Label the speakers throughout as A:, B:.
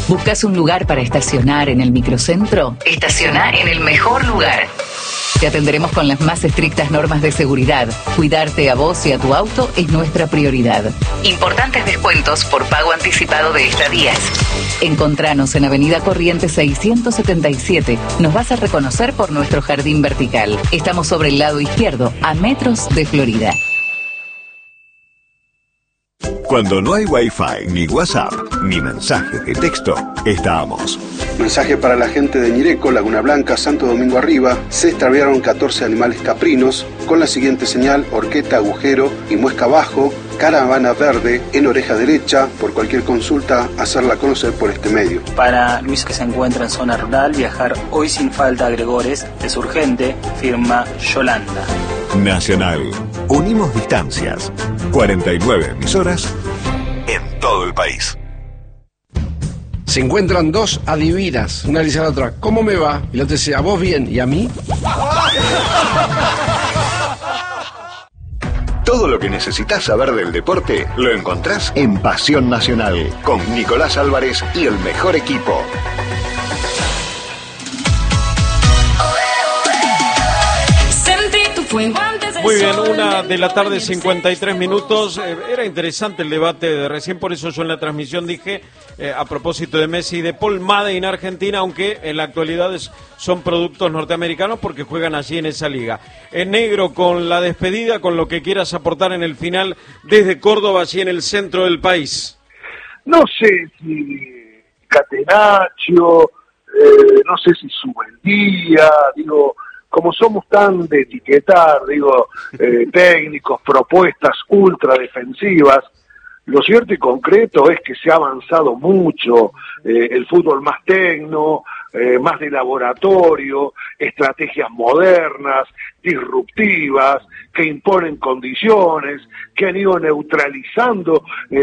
A: ¿Buscas un lugar para estacionar en el microcentro? Estaciona en el mejor lugar. Te atenderemos con las más estrictas normas de seguridad. Cuidarte a vos y a tu auto es nuestra prioridad. Importantes descuentos por pago anticipado de estadías. Encontranos en Avenida Corrientes 677. Nos vas a reconocer por nuestro jardín vertical. Estamos sobre el lado izquierdo, a metros de Florida.
B: Cuando no hay Wi-Fi, ni WhatsApp, ni mensajes de texto, estamos.
C: Mensaje para la gente de Ñireco, Laguna Blanca, Santo Domingo Arriba. Se extraviaron 14 animales caprinos con la siguiente señal: horqueta, agujero y muesca abajo, caravana verde en oreja derecha. Por cualquier consulta, hacerla conocer por este medio.
D: Para Luis, que se encuentra en zona rural, viajar hoy sin falta a Gregores es urgente, firma Yolanda.
B: Nacional. Unimos distancias. 49 emisoras en todo el país.
E: Se encuentran dos adivinas. Una le dice a la otra, ¿cómo me va? Y la otra dice, ¿a vos bien? ¿Y a mí?
B: Todo lo que necesitas saber del deporte lo encontrás en Pasión Nacional, con Nicolás Álvarez y el mejor equipo.
F: Muy bien, 1:53 p.m. Era interesante el debate de recién, por eso yo en la transmisión dije, a propósito de Messi y de Paul, Made in Argentina, aunque en la actualidad son productos norteamericanos porque juegan allí en esa liga. En negro, con la despedida, con lo que quieras aportar en el final desde Córdoba, allí en el centro del país.
G: No sé si Catenaccio, no sé si Subeldía, como somos tan de etiquetar, técnicos, propuestas ultra defensivas, lo cierto y concreto es que se ha avanzado mucho, el fútbol más tecno, más de laboratorio, estrategias modernas, disruptivas, que imponen condiciones, que han ido neutralizando,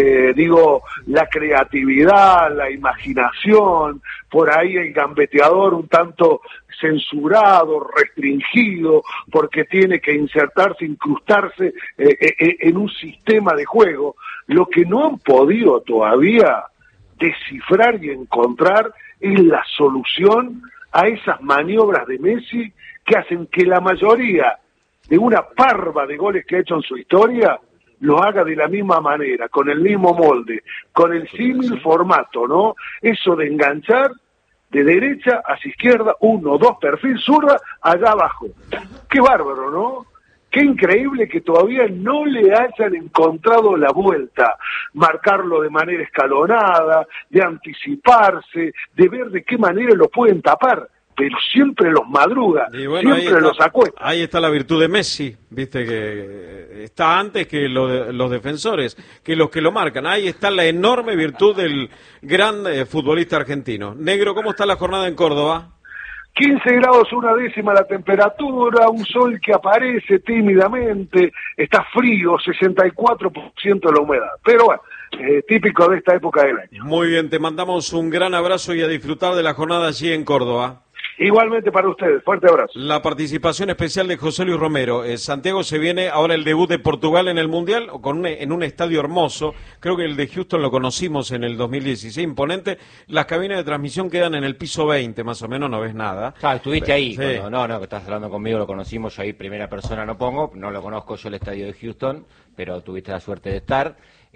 G: la creatividad, la imaginación, por ahí el gambeteador un tanto censurado, restringido, porque tiene que insertarse, incrustarse en un sistema de juego. Lo que no han podido todavía descifrar y encontrar es la solución a esas maniobras de Messi que hacen que la mayoría de una parva de goles que ha hecho en su historia lo haga de la misma manera, con el mismo molde, con el símil formato, ¿no? Eso de enganchar de derecha hacia izquierda, 1, 2, perfil, zurda, allá abajo. Qué bárbaro, ¿no? Qué increíble que todavía no le hayan encontrado la vuelta. Marcarlo de manera escalonada, de anticiparse, de ver de qué manera lo pueden tapar. Pero siempre los madruga, siempre los acuesta.
F: Ahí está la virtud de Messi, viste, que está antes que los defensores, que los que lo marcan. Ahí está la enorme virtud del gran futbolista argentino. Negro, ¿cómo está la jornada en Córdoba?
G: 15 grados, 1/10 la temperatura, un sol que aparece tímidamente, está frío, 64% la humedad. Pero bueno, típico de esta época del año.
F: Muy bien, te mandamos un gran abrazo y a disfrutar de la jornada allí en Córdoba.
G: Igualmente para ustedes, fuerte abrazo.
F: La participación especial de José Luis Romero. Santiago, se viene ahora el debut de Portugal en el Mundial, en un estadio hermoso. Creo que el de Houston lo conocimos en el 2016, imponente. Las cabinas de transmisión quedan en el piso 20, más o menos, no ves nada.
H: Claro, estuviste ahí.
F: Sí.
H: No, que estás hablando conmigo, lo conocimos, yo ahí primera persona no pongo, no lo conozco yo el estadio de Houston, pero tuviste la suerte de estar.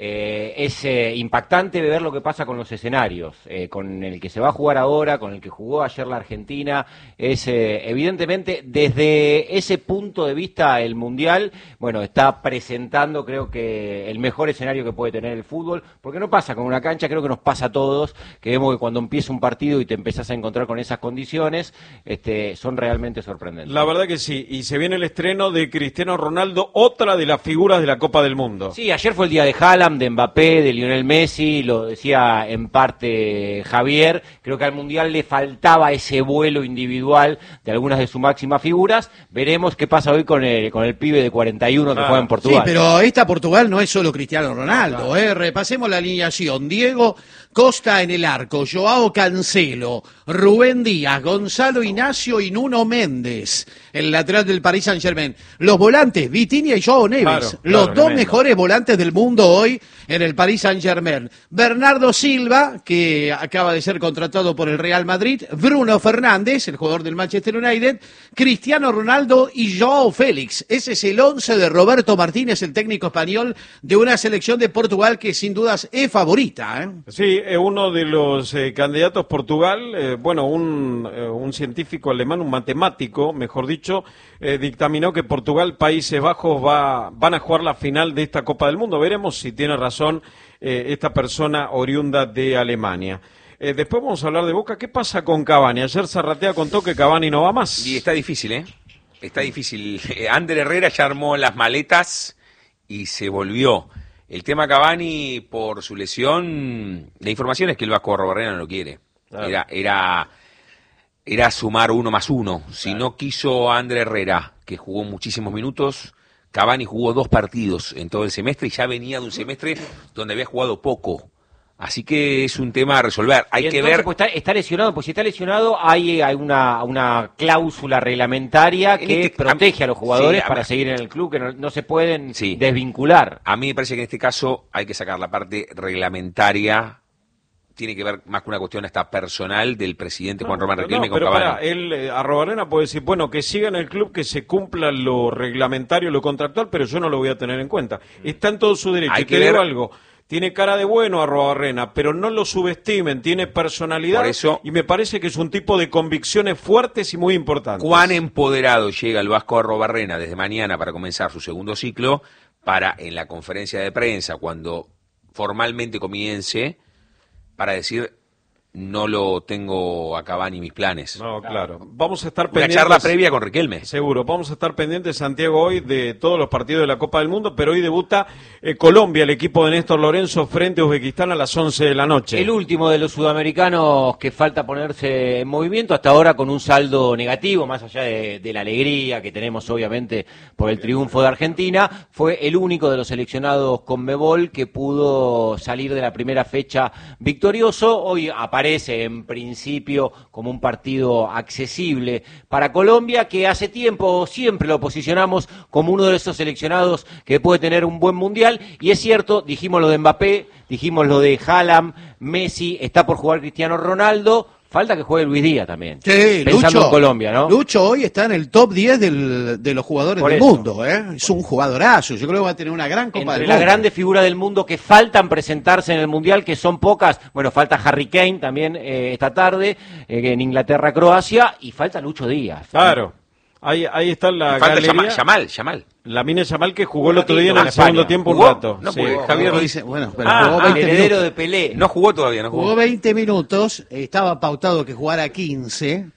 H: Es impactante ver lo que pasa con los escenarios, con el que se va a jugar ahora, con el que jugó ayer la Argentina. Es evidentemente desde ese punto de vista el Mundial, bueno, está presentando, creo que el mejor escenario que puede tener el fútbol, porque no pasa con una cancha, creo que nos pasa a todos, que vemos que cuando empieza un partido y te empezás a encontrar con esas condiciones, son realmente sorprendentes.
F: La verdad que sí, y se viene el estreno de Cristiano Ronaldo, otra de las figuras de la Copa del Mundo.
H: Sí, ayer fue el día de Haaland, de Mbappé, de Lionel Messi, lo decía en parte Javier, creo que al Mundial le faltaba ese vuelo individual de algunas de sus máximas figuras. Veremos qué pasa hoy con el pibe de 41 que juega en Portugal.
I: Sí, pero esta Portugal no es solo Cristiano Ronaldo, Repasemos la alineación. Diego, Costa en el arco, Joao Cancelo, Rubén Díaz, Gonzalo Ignacio y Nuno Méndez, el lateral del Paris Saint-Germain. Los volantes, Vitinha y Joao Neves, los dos mejores volantes del mundo hoy en el Paris Saint-Germain. Bernardo Silva, que acaba de ser contratado por el Real Madrid, Bruno Fernández, el jugador del Manchester United, Cristiano Ronaldo y Joao Félix. Ese es el 11 de Roberto Martínez, el técnico español de una selección de Portugal que sin dudas es favorita, ¿eh?
F: Sí, uno de los candidatos Portugal, un científico alemán, un matemático, mejor dicho, dictaminó que Portugal, Países Bajos van a jugar la final de esta Copa del Mundo. Veremos si tiene razón esta persona oriunda de Alemania. Después vamos a hablar de Boca. ¿Qué pasa con Cavani? Ayer Zarratea contó que Cavani no va más.
J: Y está difícil, ¿eh? Está difícil. Ander Herrera ya armó las maletas y se volvió. El tema Cavani, por su lesión, la información es que el Vasco Arrobarrena no lo quiere. Claro. Era sumar 1 más 1. Claro. Si no quiso Ander Herrera, que jugó muchísimos minutos, Cavani jugó 2 partidos en todo el semestre y ya venía de un semestre donde había jugado poco. Así que es un tema a resolver. Hay que ver.
H: Pues está lesionado, pues si está lesionado hay una cláusula reglamentaria que protege a los jugadores para seguir en el club, que no se pueden desvincular.
J: A mí me parece que en este caso hay que sacar la parte reglamentaria. Tiene que ver más con una cuestión hasta personal del presidente Juan Román Riquelme con Cavani.
F: Arrobarena puede decir, bueno, que siga en el club, que se cumpla lo reglamentario, lo contractual, pero yo no lo voy a tener en cuenta. Está en todo su derecho.
J: Hay que
F: ver
J: ver
F: algo. Tiene cara de bueno Arrobarrena, pero no lo subestimen, tiene personalidad.
J: Por eso,
F: y me parece que es un tipo de convicciones fuertes y muy importantes.
J: Cuán empoderado llega el Vasco Arrobarrena desde mañana para comenzar su segundo ciclo, para en la conferencia de prensa, cuando formalmente comience, para decir, no lo tengo a Cavani mis planes.
F: No, claro. Vamos a estar
J: pendientes. Una charla previa con Riquelme.
F: Seguro. Vamos a estar pendientes, Santiago, hoy de todos los partidos de la Copa del Mundo, pero hoy debuta Colombia, el equipo de Néstor Lorenzo, frente a Uzbekistán a las 11 de la noche.
H: El último de los sudamericanos que falta ponerse en movimiento, hasta ahora con un saldo negativo, más allá de la alegría que tenemos obviamente por el triunfo de Argentina, fue el único de los seleccionados Conmebol que pudo salir de la primera fecha victorioso. Hoy aparece en principio como un partido accesible para Colombia, que hace tiempo siempre lo posicionamos como uno de esos seleccionados que puede tener un buen mundial, y es cierto, dijimos lo de Mbappé, dijimos lo de Haaland, Messi, está por jugar Cristiano Ronaldo. Falta que juegue Luis Díaz también.
I: Sí,
H: pensando
I: Lucho,
H: en Colombia, ¿no?
I: Lucho hoy está en el top 10 de los jugadores del mundo, ¿eh? Es un jugadorazo. Yo creo que va a tener una gran Copa del Mundo.
H: Entre las grandes figuras del mundo que faltan presentarse en el Mundial, que son pocas. Bueno, falta Harry Kane también esta tarde, en Inglaterra-Croacia, y falta Lucho Díaz.
F: Claro. Ahí está la galería.
J: Yamal.
F: Lamine Yamal, que jugó el otro día en el segundo tiempo un rato.
J: No, porque Javier lo dice.
I: Bueno, pero jugó 20
H: el heredero
I: minutos.
H: de Pelé.
J: No jugó todavía, no jugó.
I: Jugó 20 minutos, estaba pautado que jugara 15,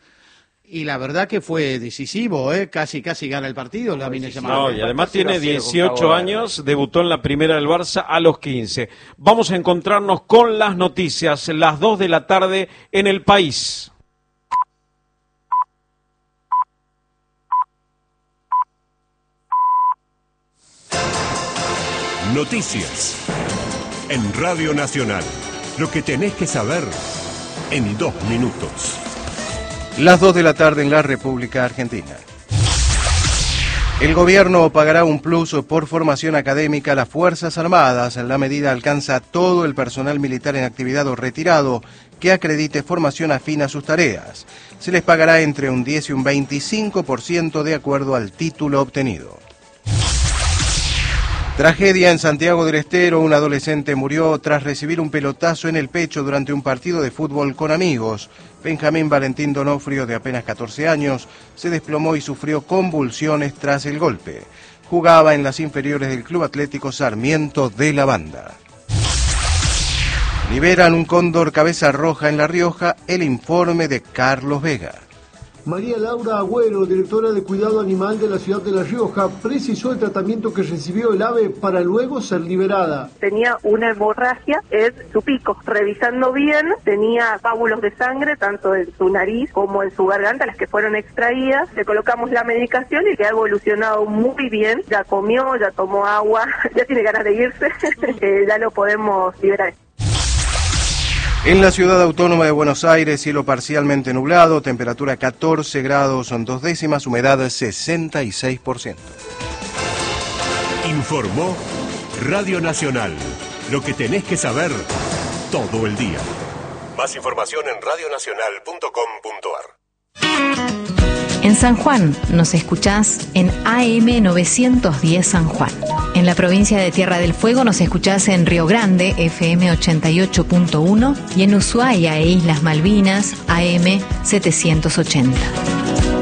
I: y la verdad que fue decisivo, ¿eh? Casi gana el partido, Lamine Yamal.
F: No, y además tiene 18 años, debutó en la primera del Barça a los 15. Vamos a encontrarnos con las noticias, las 2 de la tarde en El País.
K: Noticias en Radio Nacional. Lo que tenés que saber en 2 minutos.
L: Las 2 de la tarde en la República Argentina. El gobierno pagará un plus por formación académica a las Fuerzas Armadas. La medida alcanza a todo el personal militar en actividad o retirado que acredite formación afín a sus tareas. Se les pagará entre un 10 y un 25% de acuerdo al título obtenido. Tragedia en Santiago del Estero. Un adolescente murió tras recibir un pelotazo en el pecho durante un partido de fútbol con amigos. Benjamín Valentín Donofrio, de apenas 14 años, se desplomó y sufrió convulsiones tras el golpe. Jugaba en las inferiores del Club Atlético Sarmiento de la Banda. Liberan un cóndor cabeza roja en La Rioja. El informe de Carlos Vega.
M: María Laura Agüero, directora de Cuidado Animal de la ciudad de La Rioja, precisó el tratamiento que recibió el ave para luego ser liberada.
N: Tenía una hemorragia en su pico. Revisando bien, tenía pábulos de sangre, tanto en su nariz como en su garganta, las que fueron extraídas. Le colocamos la medicación y que ha evolucionado muy bien. Ya comió, ya tomó agua, ya tiene ganas de irse. Ya lo podemos liberar.
L: En la ciudad autónoma de Buenos Aires, cielo parcialmente nublado, temperatura 14 grados 2 décimas, humedad 66%.
K: Informó Radio Nacional. Lo que tenés que saber todo el día. Más información en radionacional.com.ar.
O: En San Juan nos escuchás en AM 910 San Juan. En la provincia de Tierra del Fuego nos escuchás en Río Grande, FM 88.1, y en Ushuaia e Islas Malvinas, AM 780.